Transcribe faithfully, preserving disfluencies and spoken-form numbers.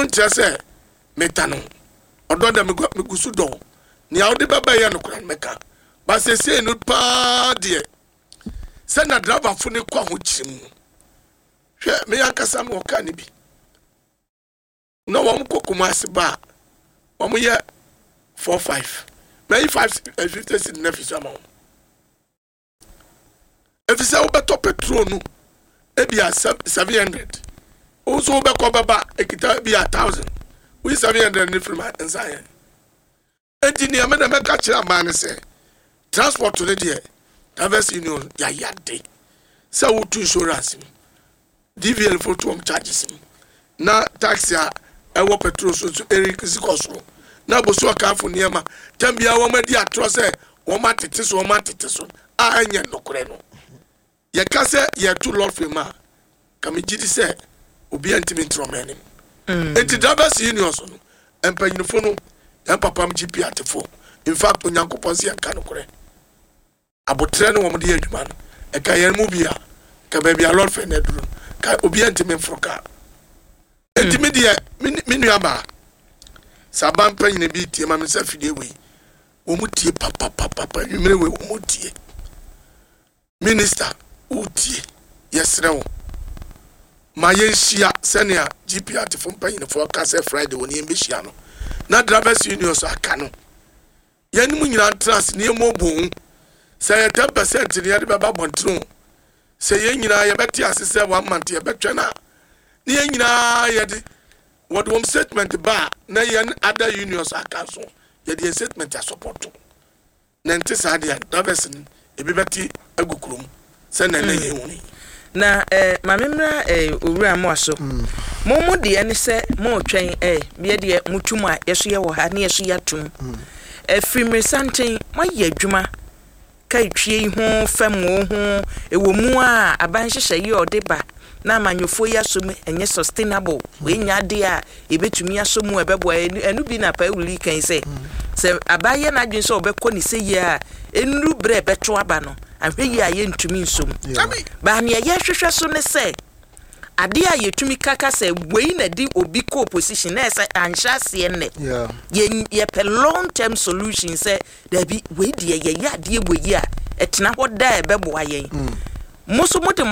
ntia say metano odo da me gusu do ni awde baba ye no kran meka ba se se no pa de se na driver fo ne kwa ho chirim hwe me yakasa me oka ne bi no wam kokoma se ba wam ye four five may five fifty six na fi sama if say we beto petrol no e bia seven hundred also we ko baba ekita bia one thousand we seven hundred ni from inside engineer me na make kira man say transport to the Traverse Union ya yade say we to insurance D V L for two charges na taxi a e wo petrol so so eric sikoso na boso aka afo niema tambia wo madi atro say wo matete so wo matete so a anya nokore no ye ka say ye to lord fema kamigidi say obi antimi ntromani enti Traverse Union so no empanyinfo no ya papa m G P atefo in fact onyankopon se yanka nokore abotre no wo mde adwuma no e ka yen mu bia ka ba bia lord fema duro ka obi antimi mfroka enti me de me nuaba saban panyin bi tie ma me sa fide we wo mutie papa papa papa nwumere we wo mutie minister utie yesrewo ma yenhia senia G P atefo panyin fo ka se Friday woni embehia no na Traverse Union so aka no yanimu nyina trans ne mobon say ten percent ne yade baba bontro say yen nyina ye beti asese one month ye betwe na ne yen nyina yade what one statement ba na yen other unions aka so ye the statement a support to na ntisa de Traverse e bi beti agukrum say na na ye huni na eh mamemra eh owura mo aso mo mo de ene se mo twen eh bia de mutum a yeso ye wo ha na yeso yatum eh frimre santen mo ye adwuma kai twie ho fam ho ewo mu a aban hyehye ye odeba na manyofo ya so enye sustainable we nya de a ebetumi aso mu ebebo enu bi na pa wuli kan se se abaye na adwen se obekọ ni se ye a enu bre beto aba no ahwe ye aye ntumi nsom ba ne ye hwehwe so ne se ade a yetumi kaka se we na di obi ko opposition na se anhya se ne ye ye pe long term solution se da bi we de ye ye ade we ye a etena ho da ebebo aye muso mo